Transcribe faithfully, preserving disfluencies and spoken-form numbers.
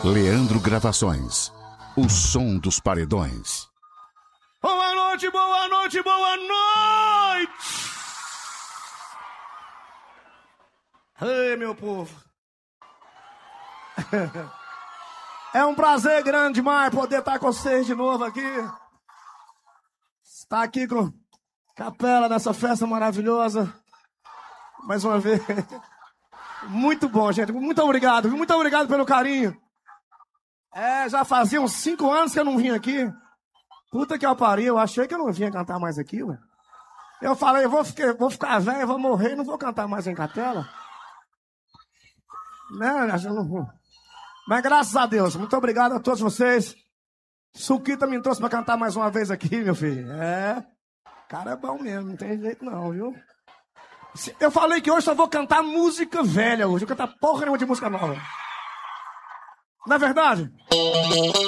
Leandro Gravações, o som dos paredões. Boa noite, boa noite, boa noite! Ei, meu povo. É um prazer grande demais poder estar com vocês de novo aqui. Estar aqui com a capela nessa festa maravilhosa. Mais uma vez. Muito bom, gente. Muito obrigado. Muito obrigado pelo carinho. É, já fazia uns cinco anos que eu não vim aqui. Puta que eu pariu. Eu achei que eu não vinha cantar mais aqui, ué. Eu falei, eu vou ficar, vou ficar velho, vou morrer, não vou cantar mais em capela. Né? Mas graças a Deus, muito obrigado a todos vocês. Suquita me trouxe pra cantar mais uma vez aqui, meu filho. É, cara é bom mesmo, não tem jeito não, viu? Eu falei que hoje eu vou cantar música velha hoje. Eu vou cantar porra nenhuma de música nova. Não é verdade?